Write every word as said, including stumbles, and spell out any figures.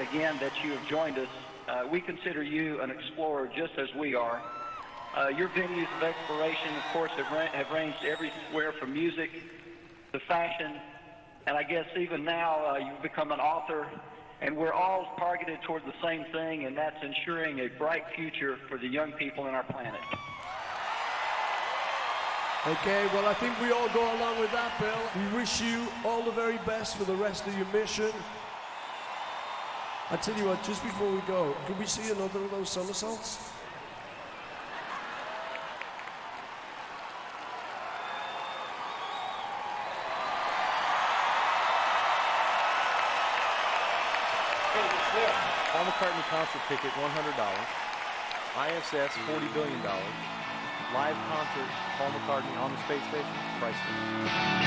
again that you have joined us. Uh, we consider you an explorer just as we are. Uh, your venues of exploration, of course, have, ra have ranged everywhere from music to fashion, and I guess even now uh, you've become an author, and we're all targeted toward the same thing, and that's ensuring a bright future for the young people in our planet. Okay, well, I think we all go along with that, Bill. We wish you all the very best for the rest of your mission. I tell you what, just before we go, can we see another of those somersaults? Paul McCartney concert ticket, one hundred dollars. I S S, forty billion dollars. Live concert, Paul McCartney on the space station, price.